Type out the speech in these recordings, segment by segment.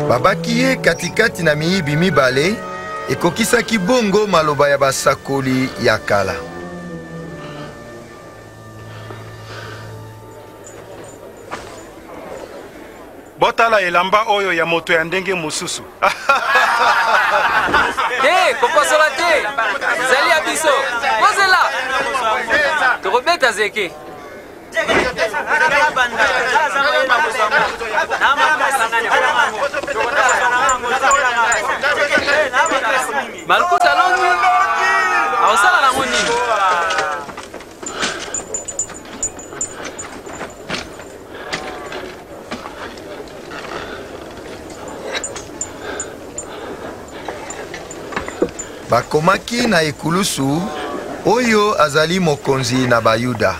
babaki ye katikati na miyibi mibale ekokisaki bongo maloba ya basakoli ya kala. Botala elamba oyo ya moto ya ndenge mosusu. Koposola te zali ya biso kozela tokobeta zeke. Malkuta longi awasala na ngoni. Bakomaki na ekulusu oyo azali mokonzi na Bayuda.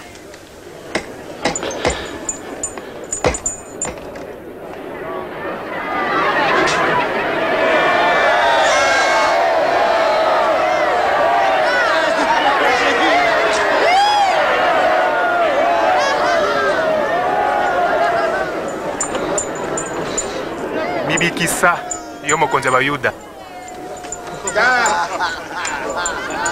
Bibikisa yo mokonzi wa Bayuda.